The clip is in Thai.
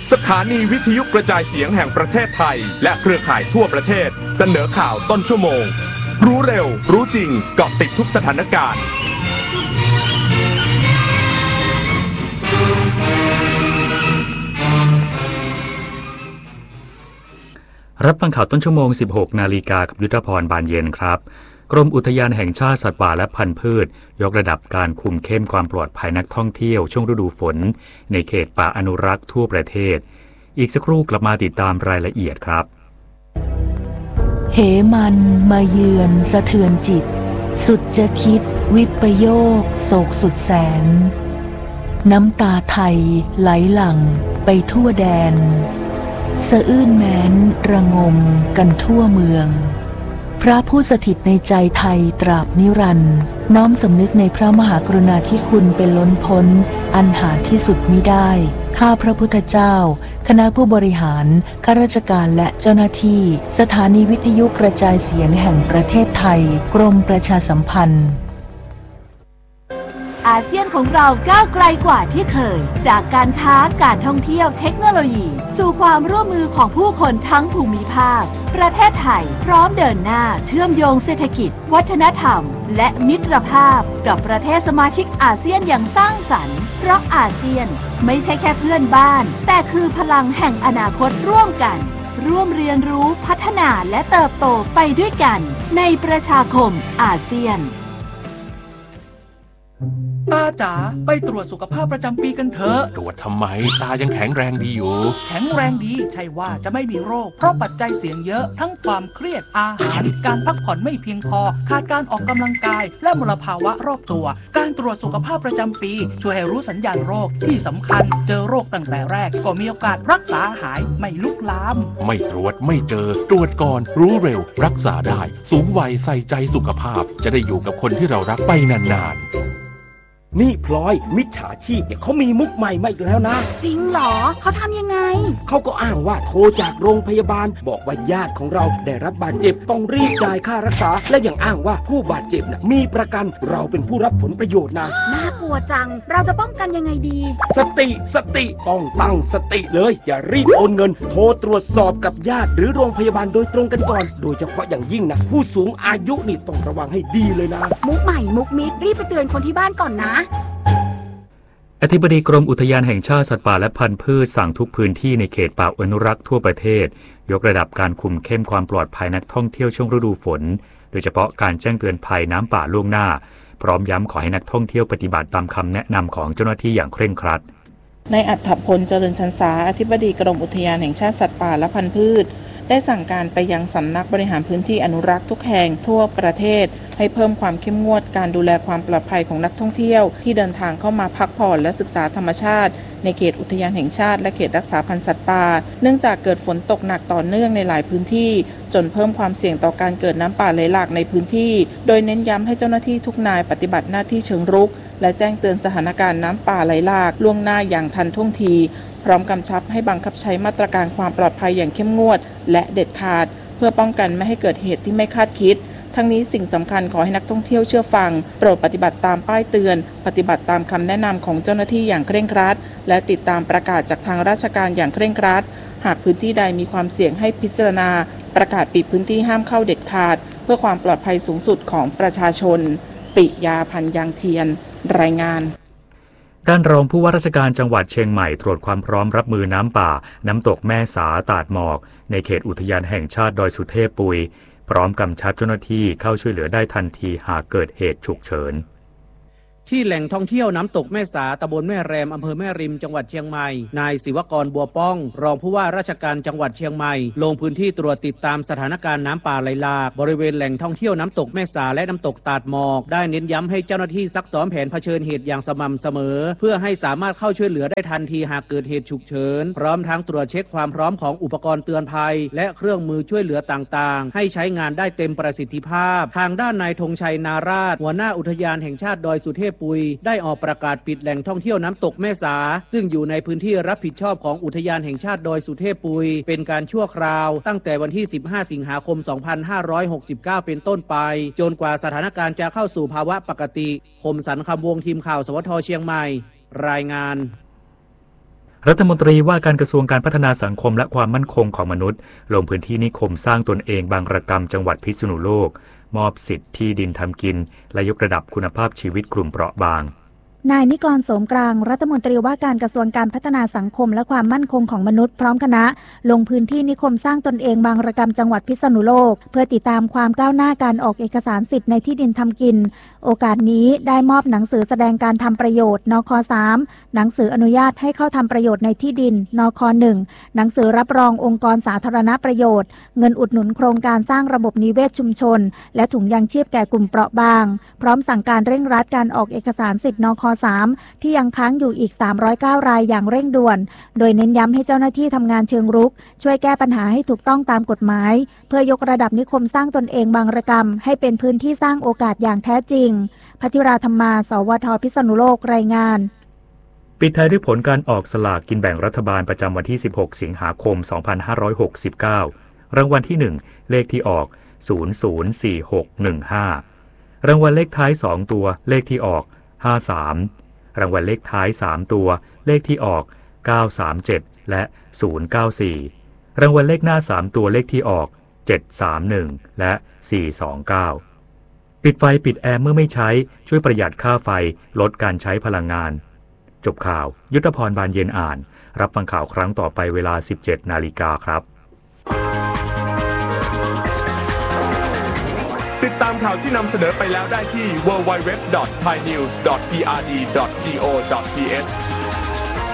สถานีวิทยุกระจายเสียงแห่งประเทศไทยและเครือข่ายทั่วประเทศเสนอข่าวต้นชั่วโมงรู้เร็วรู้จริงเกาะติดทุกสถานการณ์รับฟังข่าวต้นชั่วโมง 16 นาฬิกากับยุทธพรบานเย็นครับกรมอุทยานแห่งชาติสัตว์ป่าและพันธุ์พืชยกระดับการคุมเข้มความปลอดภัยนักท่องเที่ยวช่วงฤดูฝนในเขตป่าอนุรักษ์ทั่วประเทศอีกสักครู่กลับมาติดตามรายละเอียดครับเหมันมาเยือนสะเทือนจิตสุดจะคิดวิปโยคโศกสุดแสนน้ำตาไทยไหลหลั่งไปทั่วแดนสะอื้นแม้นระงมกันทั่วเมืองพระผู้สถิตในใจไทยตราบนิรันดร์น้อมสำนึกในพระมหากรุณาธิคุณเป็นล้นพ้นอันหาที่สุดมิได้ข้าพระพุทธเจ้าคณะผู้บริหารข้าราชการและเจ้าหน้าที่สถานีวิทยุกระจายเสียงแห่งประเทศไทยกรมประชาสัมพันธ์อาเซียนของเราก้าวไกลกว่าที่เคยจากการค้าการท่องเที่ยวเทคโนโลยีสู่ความร่วมมือของผู้คนทั้งภูมิภาคประเทศไทยพร้อมเดินหน้าเชื่อมโยงเศรษฐกิจวัฒนธรรมและมิตรภาพกับประเทศสมาชิกอาเซียนอย่างสร้างสรรค์เพราะอาเซียนไม่ใช่แค่เพื่อนบ้านแต่คือพลังแห่งอนาคตร่วมกันร่วมเรียนรู้พัฒนาและเติบโตไปด้วยกันในประชาคมอาเซียนตาจ๋าไปตรวจสุขภาพประจำปีกันเถอะตรวจทำไมตายังแข็งแรงดีอยู่แข็งแรงดีใช่ว่าจะไม่มีโรคเพราะปัจจัยเสี่ยงเยอะทั้งความเครียดอาหารการพักผ่อนไม่เพียงพอขาดการออกกำลังกายและมลภาวะรอบตัวการตรวจสุขภาพประจำปีช่วยให้รู้สัญญาณโรคที่สำคัญเจอโรคตั้งแต่แรกก็มีโอกาสรักษาหายไม่ลุกลามไม่ตรวจไม่เจอตรวจก่อนรู้เร็วรักษาได้สูงวัยใส่ใจสุขภาพจะได้อยู่กับคนที่เรารักไปนานๆนี่พลอยมิจฉาชีพเนี่ยเขามีมุกใหม่มาอีกแล้วนะจริงเหรอเขาทำยังไงเขาก็อ้างว่าโทรจากโรงพยาบาลบอกว่าญาติของเราได้รับบาดเจ็บต้องรีบจ่ายค่ารักษาและยังอ้างว่าผู้บาดเจ็บนะมีประกันเราเป็นผู้รับผลประโยชน์นะน่ากลัวจังเราจะป้องกันยังไงดีสติต้องตั้งสติเลยอย่ารีบโอนเงินโทรตรวจสอบกับญาติหรือโรงพยาบาลโดยตรงกันก่อนโดยเฉพาะอย่างยิ่งนะผู้สูงอายุนี่ต้องระวังให้ดีเลยนะมุกใหม่มุกมิดรีบไปเตือนคนที่บ้านก่อนนะอธิบดีกรมอุทยานแห่งชาติสัตว์ป่าและพันธุ์พืชสั่งทุกพื้นที่ในเขตป่าอนุรักษ์ทั่วประเทศยกระดับการคุมเข้มความปลอดภัยนักท่องเที่ยวช่วงฤดูฝนโดยเฉพาะการแจ้งเตือนภัยน้ำป่าล่วงหน้าพร้อมย้ำขอให้นักท่องเที่ยวปฏิบัติตามคำแนะนำของเจ้าหน้าที่อย่างเคร่งครัดนายอัฏฐพลเจริญชันษาอธิบดีกรมอุทยานแห่งชาติสัตว์ป่าและพันธุ์พืชได้สั่งการไปยังสำนักบริหารพื้นที่อนุรักษ์ทุกแห่งทั่วประเทศให้เพิ่มความเข้มงวดการดูแลความปลอดภัยของนักท่องเที่ยวที่เดินทางเข้ามาพักผ่อนและศึกษาธรรมชาติในเขตอุทยานแห่งชาติและเขตรักษาพันธุ์สัตว์ป่าเนื่องจากเกิดฝนตกหนักต่อเนื่องในหลายพื้นที่จนเพิ่มความเสี่ยงต่อการเกิดน้ำป่าไหลหลากในพื้นที่โดยเน้นย้ำให้เจ้าหน้าที่ทุกนายปฏิบัติหน้าที่เชิงรุกและแจ้งเตือนสถานการณ์น้ำป่าไหลหลากล่วงหน้าอย่างทันท่วงทีพร้อมกำชับให้บังคับใช้มาตรการความปลอดภัยอย่างเข้มงวดและเด็ดขาดเพื่อป้องกันไม่ให้เกิดเหตุที่ไม่คาดคิดทั้งนี้สิ่งสำคัญขอให้นักท่องเที่ยวเชื่อฟังโปรดปฏิบัติตามป้ายเตือนปฏิบัติตามคำแนะนำของเจ้าหน้าที่อย่างเคร่งครัดและติดตามประกาศจากทางราชการอย่างเคร่งครัดหากพื้นที่ใดมีความเสี่ยงให้พิจารณาประกาศปิดพื้นที่ห้ามเข้าเด็ดขาดเพื่อความปลอดภัยสูงสุดของประชาชนปิยาพันธ์ยางเทียนรายงานด้านรองผู้ว่าราชการจังหวัดเชียงใหม่ตรวจความพร้อมรับมือน้ำป่าน้ำตกแม่สาตาดหมอกในเขตอุทยานแห่งชาติดอยสุเทพปุยพร้อมกำชับเจ้าหน้าที่เข้าช่วยเหลือได้ทันทีหากเกิดเหตุฉุกเฉินที่แหล่งท่องเที่ยวน้ำตกแม่สาตำบลแม่แรมอำเภอแม่ริมจังหวัดเชียงใหม่นายศิวกรบัวป้องรองผู้ว่าราชการจังหวัดเชียงใหม่ลงพื้นที่ตรวจติดตามสถานการณ์น้ำป่าไหลหลากบริเวณแหล่งท่องเที่ยวน้ำตกแม่สาและน้ำตกตาดหมอกได้เน้นย้ำให้เจ้าหน้าที่ซักซ้อมแผนเผชิญเหตุอย่างสม่ำเสมอเพื่อให้สามารถเข้าช่วยเหลือได้ทันทีหากเกิดเหตุฉุกเฉินพร้อมทั้งตรวจเช็คความพร้อมของอุปกรณ์เตือนภัยและเครื่องมือช่วยเหลือต่างๆให้ใช้งานได้เต็มประสิทธิภาพทางด้านนายธงชัยนาราชหัวหน้าอุทยานแห่งชาติดอยสุเทพปุยได้ออกประกาศปิดแหล่งท่องเที่ยวน้ำตกแม่สาซึ่งอยู่ในพื้นที่รับผิดชอบของอุทยานแห่งชาติดอยสุเทพปุยเป็นการชั่วคราวตั้งแต่วันที่15สิงหาคม2569เป็นต้นไปจนกว่าสถานการณ์จะเข้าสู่ภาวะปกติคมสันต์คำวงทีมข่าวสวท.เชียงใหม่รายงานรัฐมนตรีว่าการกระทรวงการพัฒนาสังคมและความมั่นคงของมนุษย์ลงพื้นที่นิคมสร้างตนเองบางระกำจังหวัดพิษณุโลกมอบสิทธิ์ที่ดินทำกินและยกระดับคุณภาพชีวิตกลุ่มเปราะบางนายนิกร โสมกลางรัฐมนตรีว่าการกระทรวงการพัฒนาสังคมและความมั่นคงของมนุษย์พร้อมคณะลงพื้นที่นิคมสร้างตนเองบางระกำจังหวัดพิษณุโลกเพื่อติดตามความก้าวหน้าการออกเอกสารสิทธิ์ในที่ดินทำกินโอกาสนี้ได้มอบหนังสือแสดงการทำประโยชน์นค.3 หนังสืออนุญาตให้เข้าทำประโยชน์ในที่ดินนค.1 หนังสือรับรององค์กรสาธารณประโยชน์เงินอุดหนุนโครงการสร้างระบบนิเวศชุมชนและถุงยางชีพแก่กลุ่มเปราะบางพร้อมสั่งการเร่งรัดการออกเอกสารสิทธิ์นค.3 ที่ยังค้างอยู่อีก309รายอย่างเร่งด่วนโดยเน้นย้ำให้เจ้าหน้าที่ทำงานเชิงรุกช่วยแก้ปัญหาให้ถูกต้องตามกฎหมายเพื่อยกระดับนิคมสร้างตนเองบางระกำให้เป็นพื้นที่สร้างโอกาสอย่างแท้จริงภัทริราธรรมาสวทพิษณุโลกรายงานปิดท้ายด้วยผลการออกสลากกินแบ่งรัฐบาลประจำวันที่16สิงหาคม2569รางวัลที่1เลขที่ออก004615รางวัลเลขท้าย2ตัวเลขที่ออก53รางวัลเลขท้าย3ตัวเลขที่ออก937และ094รางวัลเลขหน้า3ตัวเลขที่ออก731และ429ปิดไฟปิดแอร์เมื่อไม่ใช้ช่วยประหยัดค่าไฟลดการใช้พลังงานจบข่าวยุทธพรบานเย็นอ่านรับฟังข่าวครั้งต่อไปเวลา 17 นาฬิกาครับติดตามข่าวที่นำเสนอไปแล้วได้ที่ www.thainews.prd.go.th